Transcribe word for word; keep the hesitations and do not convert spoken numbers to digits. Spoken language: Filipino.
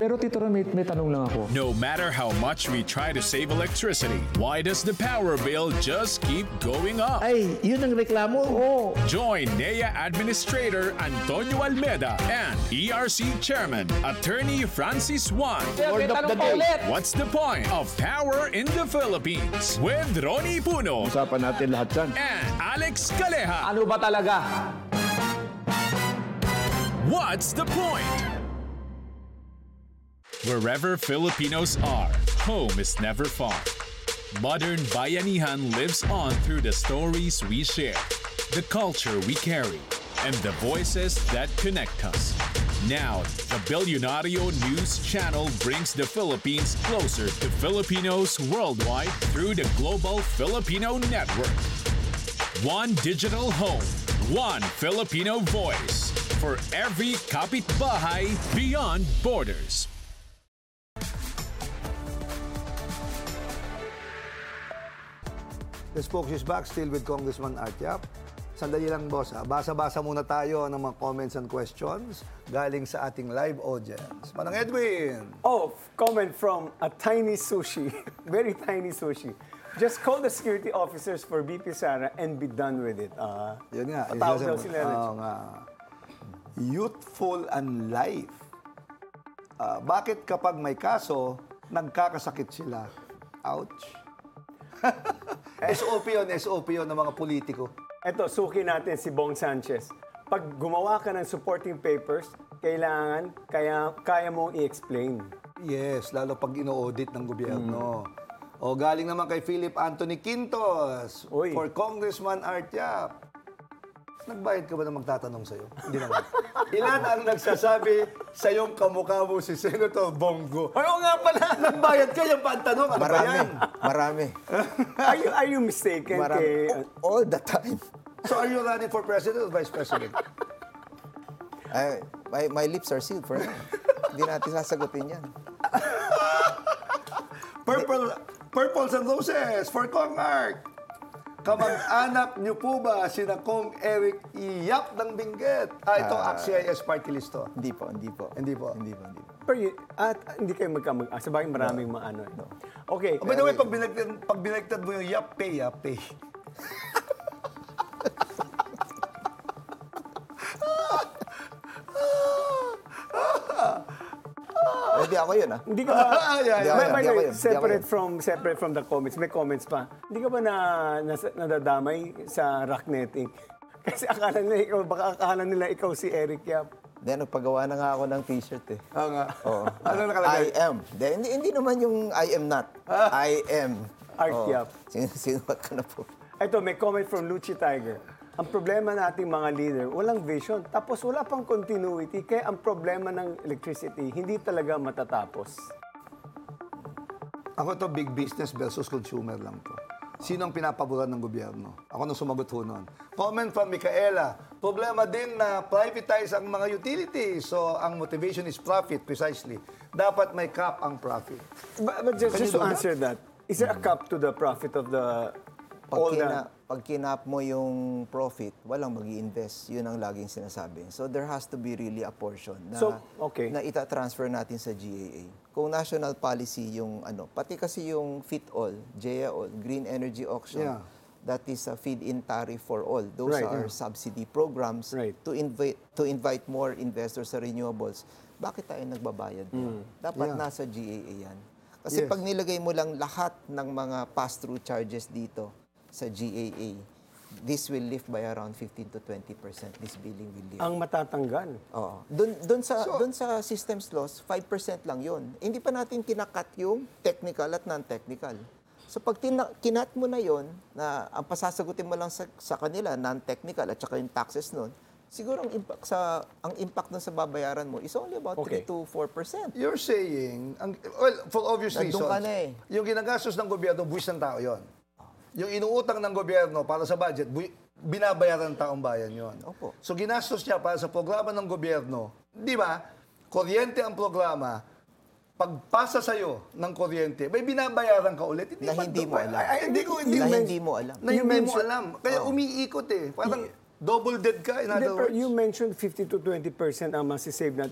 Pero Tito Ram, may, may tanong lang ako. No matter how much we try to save electricity, why does the power bill just keep going up? Ay, yun ang reklamo. Oo. Join N E A Administrator Antonio Almeda and E R C Chairman Attorney Francis Juan. Sir, may Word of tanong the pa day. ulit. What's the point of power in the Philippines? With Ronnie Puno Usapan natin lahat yan. and Alex Caleja. Ano ba talaga? What's the point? Wherever Filipinos are, home is never far. Modern Bayanihan lives on through the stories we share, the culture we carry, and the voices that connect us. Now, the Billionario News Channel brings the Philippines closer to Filipinos worldwide through the Global Filipino Network. One digital home, one Filipino voice for every kapitbahay beyond borders. The spokes is back, still with Congressman Art Yap. Sandali lang, boss. Ha? Basa-basa muna tayo ng mga comments and questions galing sa ating live audience. Manang Edwin! Oh, comment from a tiny sushi, very tiny sushi. Just call the security officers for B P Sara and be done with it. Ah, Yun nga. patawag isa daw sa- sila. Oo nga. Youthful and life. Ah, bakit kapag may kaso, nagkakasakit sila? Ouch. S O P yun, S O P yun ng mga politiko. Ito, suki natin si Bong Sanchez. Pag gumawa ka ng supporting papers, kailangan, kaya, kaya mong i-explain. Yes, lalo pag ino-audit ng gobyerno. O galing naman kay Philip Anthony Quintos Uy. for Congressman Art Yap. Nagbayad ka ba na magtatanong sa'yo? Hindi naman. Ilan ang nagsasabi sa iyong kamukha mo si Senator Bongo? Ay, oo nga pala! Nagbayad ka yung pantanong. Ano ba Marami. yan? Marami. Are you, are you mistaken Marami. kay... All the time. So are you running for president or vice president? I, my, my lips are sealed for now. Hindi natin sasagutin yan. Purple, Purples and Roses for Kong Art. Kamag-anak niyo po ba sina Kong Eric Iyap ng Benguet? Ah, ito, Ah. A C I S party list to. Hindi po, hindi po. Hindi po. Hindi po, hindi po. Pero yun- at hindi kayo magkamag... Ah, sabagay maraming mga ano. eh. Okay. Oh, by the way, pag binagtad, pag binagtad mo yung Yap Pay, Yap Pay. Hindi ako yun, ah. Hindi ka ba, Ay, ay, by, ay, by hindi the ako way, yun, hindi separate ako from, separate from the comments, may comments pa. Hindi ka ba na, na nadadamay sa rocknetting? Kasi akala nila ikaw, baka akala nila ikaw si Eric Yap. Then, nagpagawa na nga ako ng t-shirt, eh. Oo nga. Oo. Ano nakalagay? I am. Then, hindi, hindi naman yung I am not. I am. Art Oo. Yap. Sin sinuot ko na po. Ito, may comment from Luchi Tiger. Ang problema nating mga leader, walang vision. Tapos wala pang continuity. Kaya ang problema ng electricity, hindi talaga matatapos. Ako to big business versus consumer lang to. Sino ang pinapaboran ng gobyerno? Ako nang sumagot ho nun. Comment from Micaela. Problema din na privatize ang mga utilities. So, ang motivation is profit, precisely. Dapat may cap ang profit. But, but just, Can you just to do that? answer that, is there a cap to the profit of the... Pag, all kina, the... pag kinap mo yung profit, walang mag invest Yun ang laging sinasabi. So there has to be really a portion na, So, okay. na ita-transfer natin sa G A A. Kung national policy yung ano, pati kasi yung Fit All, J A All, Green Energy Auction, Yeah. that is a feed-in tariff for all. Those Right, are yeah. subsidy programs Right. to invite to invite more investors sa renewables. Bakit tayo nagbabayad doon? Dapat Yeah. nasa G A A yan. Kasi Yes. pag nilagay mo lang lahat ng mga pass-through charges dito sa G A A, this will lift by around fifteen to twenty percent. This billing will lift. Ang matatanggal. Oo. Doon doon sa doon sa systems loss, five percent lang 'yon. Hindi pa natin kinakat yung technical at non-technical. So pag tina- kinat mo na 'yon, na ang pasasagutin mo lang sa, sa kanila non-technical at saka yung taxes noon, siguro ang impact sa ang impact nun sa babayaran mo is only about Okay. three to four percent. You're saying, ang, well, for obvious Nandun reasons, ka na eh. yung ginagastos ng gobyerno, buwis ng tao yon. Yung inuutang ng gobyerno para sa budget, bu- binabayaran ng taong bayan yon. Opo. So ginastos niya para sa programa ng gobyerno, di ba? Kuryente ang programa, pagpasa sa'yo ng kuryente, may binabayaran ka ulit. Na ba- hindi mo alam. Ay, ay, hindi ko, hindi, Na ko- hindi mo alam. Na You hindi mo mentioned- alam. Kaya umiikot eh. Parang double dead ka, in Hindi, other pero words. you mentioned fifty to twenty percent ang masisave natin.